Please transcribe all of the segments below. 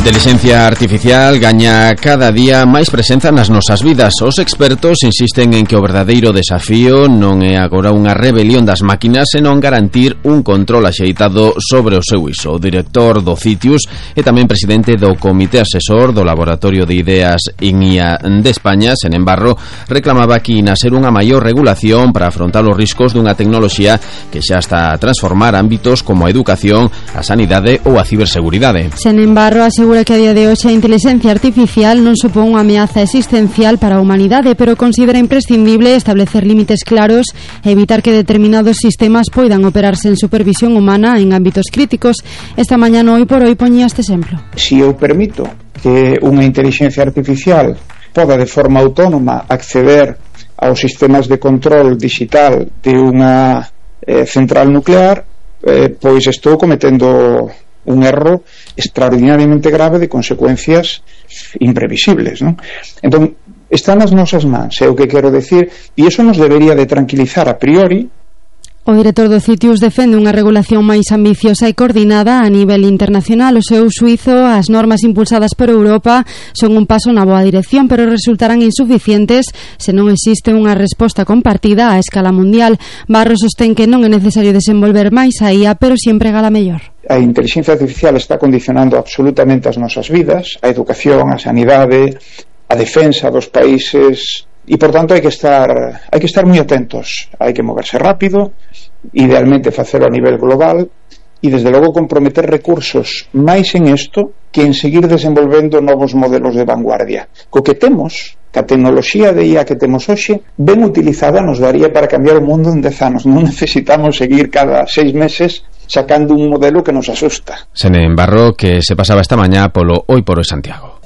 Intelixencia artificial gaña cada día máis presenza nas nosas vidas. Os expertos insisten en que o verdadeiro desafío non é agora unha rebelión das máquinas, senón garantir un control axeitado sobre o seu uso. O director do CITIUS e tamén presidente do Comité Asesor do Laboratorio de Ideas en IA de España, Senén Barro, reclamaba aquí na ser unha maior regulación para afrontar os riscos dunha tecnoloxía que xa está a transformar ámbitos como a educación, a sanidade ou a ciberseguridade. Senén Barro asegura que a día de hoxe a inteligencia artificial non supón unha ameaza existencial para a humanidade, pero considera imprescindible establecer límites claros e evitar que determinados sistemas poidan operarse en supervisión humana en ámbitos críticos. Esta mañá no Hoy por Hoy poñía este exemplo. Si eu permito que unha inteligencia artificial poda de forma autónoma acceder aos sistemas de control digital de unha central nuclear, pois estou cometendo un erro extraordinariamente grave de consecuencias imprevisibles, ¿no? Entón, está nas nosas mans, é o que quero decir, e iso nos debería de tranquilizar a priori. O director do CITIUS defende unha regulación máis ambiciosa e coordinada a nivel internacional. O seu suizo, as normas impulsadas por Europa son un paso na boa dirección, pero resultarán insuficientes se non existe unha resposta compartida a escala mundial. Barro sostén que non é necesario desenvolver máis a IA, pero si empregala mellor. A inteligencia artificial está condicionando absolutamente as nosas vidas, a educación, a sanidade, a defensa dos países. E, por tanto, hai que estar moi atentos, hai que moverse rápido, idealmente facelo a nivel global e, desde logo, comprometer recursos máis en isto que en seguir desenvolvendo novos modelos de vanguardia. Co que temos, que a tecnoloxía de IA que temos hoxe, ben utilizada nos daría para cambiar o mundo en 10 anos. Non necesitamos seguir cada 6 meses sacando un modelo que nos asusta. Senén Barro, que se pasaba esta mañá polo Hoy por Hoy Santiago.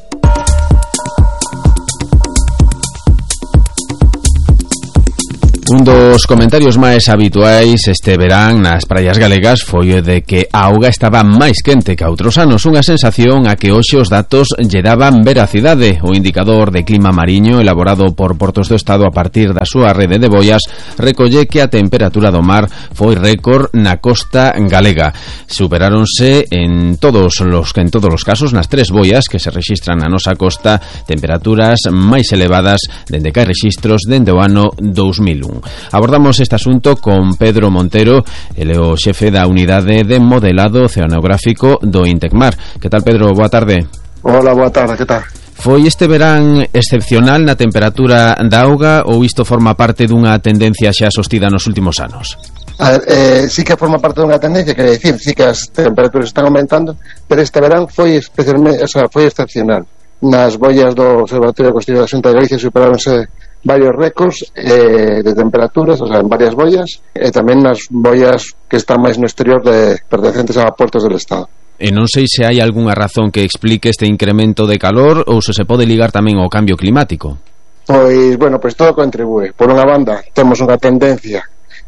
Un dos comentarios máis habituais este verán nas praias galegas foi o de que a auga estaba máis quente que a outros anos, unha sensación a que hoxe os datos lle daban veracidade. O indicador de clima mariño elaborado por Portos do Estado a partir da súa rede de boias recolle que a temperatura do mar foi récord na costa galega. Superáronse en todos os casos nas 3 boias que se rexistran na nosa costa temperaturas máis elevadas dende que hai rexistros dende o ano 2001. Abordamos este asunto con Pedro Montero, ele é o xefe da unidade de modelado oceanográfico do Intecmar. Que tal, Pedro? Boa tarde. Hola, boa tarde, que tal? Foi este verán excepcional na temperatura da auga ou isto forma parte dunha tendencia xa sostida nos últimos anos? A ver, sí que forma parte dunha tendencia, quero dicir, sí que as temperaturas están aumentando, pero este verán foi especialmente, foi excepcional. Nas boias do Observatorio Costero da Xunta de Galicia superáronse varios récords de temperaturas, o sea, en varias boias, e tamén nas boias que están máis no exterior pertencentes a puertos del Estado. E non sei se hai algunha razón que explique este incremento de calor ou se pode ligar tamén ao cambio climático. Pois, bueno, pois todo contribúe. Por unha banda, temos unha tendencia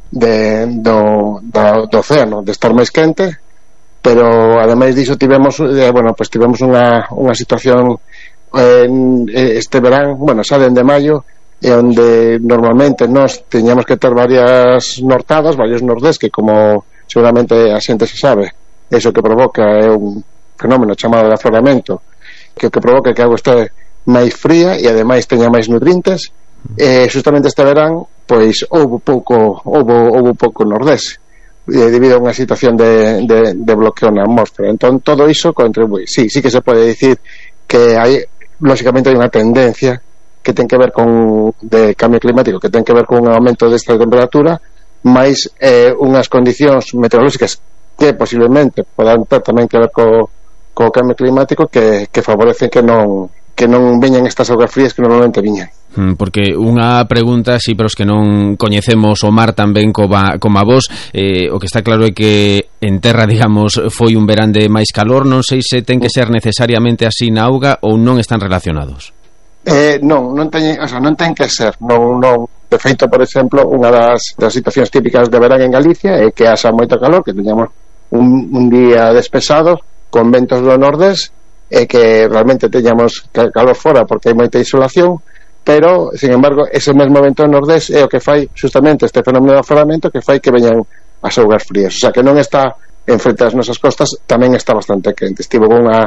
do océano de estar máis quente, pero ademais diso tivemos unha situación este verán, bueno, xa dende maio, e onde normalmente nós teñamos que ter varias nortadas, varios nordés, que como seguramente a xente se sabe, eso que provoca é un fenómeno chamado de afloramento, que o que provoca que a auga este máis fría e ademais teña máis nutrientes. Justamente este verán pois houve pouco nordés debido a unha situación de bloqueo na atmósfera. Entón todo iso contribui. Sí que se pode dicir que hai, lógicamente hai unha tendencia que ten que ver con de cambio climático, que ten que ver con un aumento desta temperatura, máis unhas condicións meteorolóxicas que posiblemente podan ter tamén que ver co cambio climático que favorecen que non veñan estas augas frías que normalmente viñan. Porque unha pregunta, si para os que non coñecemos o mar tan ben como a vos, o que está claro é que en terra, digamos, foi un verán de máis calor. Non sei se ten que ser necesariamente así na auga ou non están relacionados. Non ten que ser. Non. De feito, por exemplo, unha das situacións típicas de verán en Galicia é que haxa moito calor, que teñamos un día despesado con ventos do nordés e que realmente teñamos calor fora porque hai moita insolación, pero, sin embargo, ese mesmo vento do nordés é o que fai justamente este fenómeno de aforamento que fai que veñan as augas frías. O sea, que non está en frente ás nosas costas, tamén está bastante quente. Estivo unha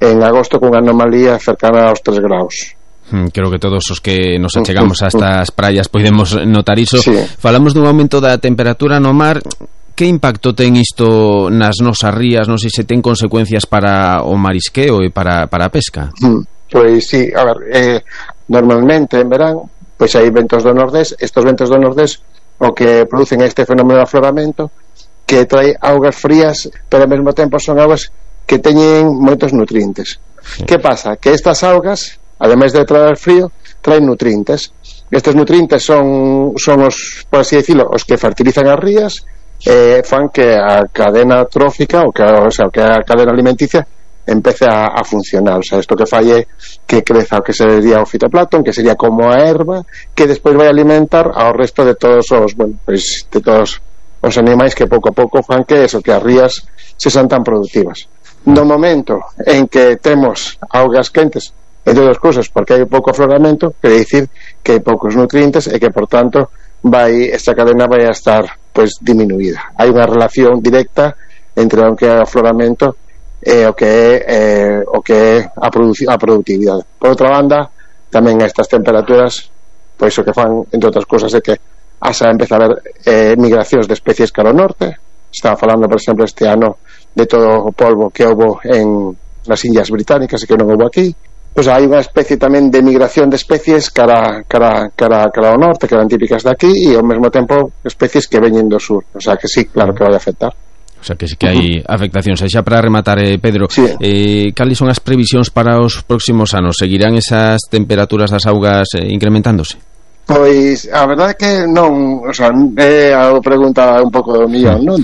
en agosto cunha anomalía cercana aos 3 graus. Creo que todos os que nos achegamos a estas praias podemos notar iso. Sí. Falamos dun aumento da temperatura no mar. Que impacto ten isto nas nosas rías? Non sei se ten consecuencias para o marisqueo e para a pesca. Pois sí, a ver, normalmente en verán pois hai ventos do nordés. Estos ventos do nordés o que producen este fenómeno de afloramento que trae augas frías, pero ao mesmo tempo son augas que teñen moitos nutrientes. Sí. Que pasa? Que estas augas, ademais de traer frío, traen nutrientes. Estes nutrientes son os, por así decirlo, os que fertilizan as rías, fan que a cadena trófica, que a cadena alimenticia empece a funcionar. O sea, isto que falle que creza o que sería o fitoplancton, que sería como a erva, que despois vai alimentar ao resto de todos os, de todos os animais que pouco a pouco fan que as rías se son tan productivas. No momento en que temos augas quentes, entre outras cousas, porque hai pouco afloramento, quere dicir que hai poucos nutrientes e que, por tanto, esta cadena vai a estar diminuída. Hai unha relación directa entre o que é o afloramento e o que é a productividade. Por outra banda, tamén estas temperaturas, pois o que fan, entre outras cousas, é que asa empeza a haber migracións de especies cara ao norte. Estaba falando, por exemplo, este ano de todo o polvo que houbo en nas Illas Británicas e que non houbo aquí. Pois hai unha especie tamén de migración de especies cara ao norte, que eran típicas de aquí, e ao mesmo tempo especies que veñen do sur. O sea que sí, claro que vai afectar. O sea que sí que hai afectacións. E xa para rematar, Pedro, sí. Cales son as previsións para os próximos anos? Seguirán esas temperaturas das augas incrementándose? Pois a verdade é que non, o sea, é a pregunta un pouco do millón, non?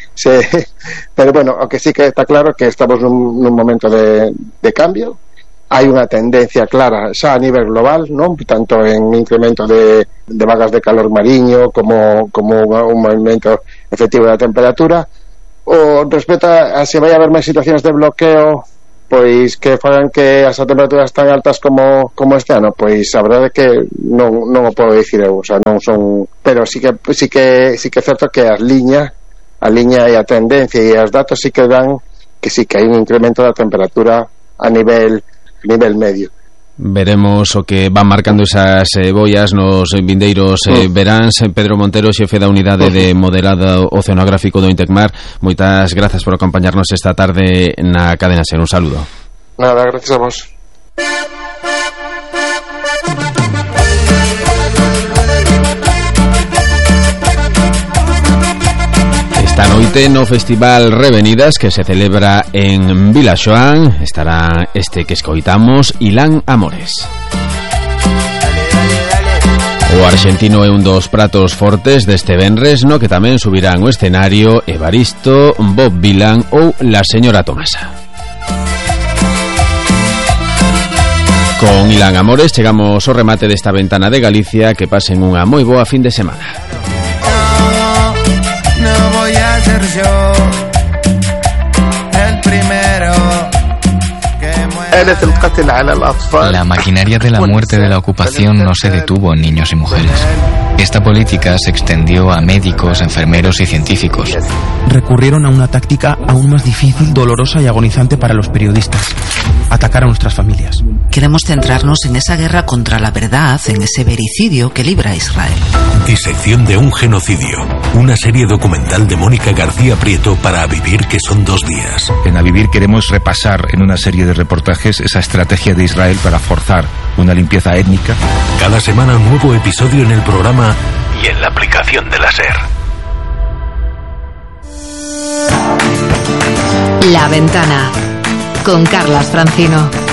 Pero bueno, o que sí que está claro que estamos nun momento de cambio. Hai unha tendencia clara xa a nivel global, non? Tanto en incremento de vagas de calor mariño como un movimento efectivo da temperatura. O respecto a se vai haber máis situacións de bloqueo, pois que fagan que as temperaturas tan altas como este ano, pois a verdade é que non o podo dicir eu, o sea, non son, pero sí que é certo que a liña e a tendencia e os datos sí que dan que sí que hai un incremento da temperatura a nivel medio. Veremos o que van marcando esas boias nos vindeiros veráns. Pedro Montero, xefe da unidade de modelado oceanográfico do Intecmar, moitas grazas por acompañarnos esta tarde na Cadena SER. Un saludo. Nada, gracias a vos. Esta noite no Festival Revenidas que se celebra en Vilaxoán estará este que escoitamos, Ilan Amores. O arxentino é un dos pratos fortes deste venres, no que tamén subirán o escenario Evaristo, Bob Dylan ou La Señora Tomasa. Con Ilan Amores chegamos ao remate desta ventana de Galicia. Que pasen unha moi boa fin de semana. No voy a ser yo el primero que muera. La maquinaria de la muerte de la ocupación no se detuvo en niños y mujeres. Esta política se extendió a médicos, enfermeros y científicos. Recurrieron a una táctica aún más difícil, dolorosa y agonizante para los periodistas: atacar a nuestras familias. Queremos centrarnos en esa guerra contra la verdad, en ese vericidio que libra Israel. Disección de un genocidio. Una serie documental de Mónica García Prieto para A Vivir, que son 2 días. En A Vivir queremos repasar en una serie de reportajes esa estrategia de Israel para forzar una limpieza étnica. Cada semana un nuevo episodio en el programa y en la aplicación de la SER. La Ventana con Carlas Francino.